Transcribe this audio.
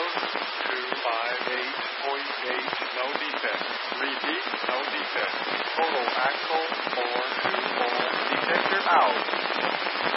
no defect. Repeat, no defect. Total axle 424. Detector out.